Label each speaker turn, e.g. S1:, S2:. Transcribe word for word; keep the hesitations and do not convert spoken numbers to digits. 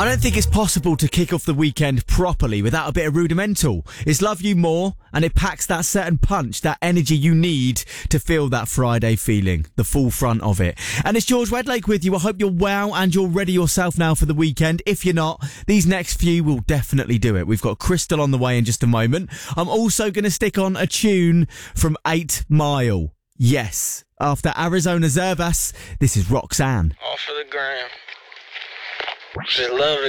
S1: I don't think it's possible to kick off the weekend properly without a bit of Rudimental. It's Love You More, and it packs that certain punch, that energy you need to feel that Friday feeling, the full front of it. And it's George Wedlake with you. I hope you're well and you're ready yourself now for the weekend. If you're not, these next few will definitely do it. We've got Crystal on the way in just a moment. I'm also going to stick on a tune from eight mile. Yes, after Arizona Zervas, this is Roxanne.
S2: Off of the gram. Just love the